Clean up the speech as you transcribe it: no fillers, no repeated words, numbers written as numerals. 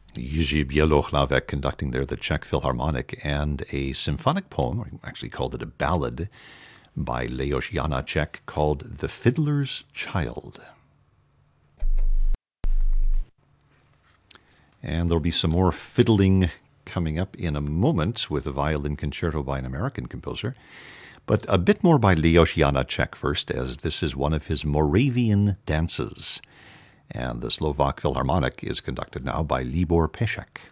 Jiří Bělohlavek conducting there, the Czech Philharmonic, and a symphonic poem, or actually called it a ballad, by Leos Janáček called The Fiddler's Child. And there'll be some more fiddling coming up in a moment with a violin concerto by an American composer. But a bit more by Leos Janáček first, as this is one of his Moravian dances. And the Slovak Philharmonic is conducted now by Libor Pešek.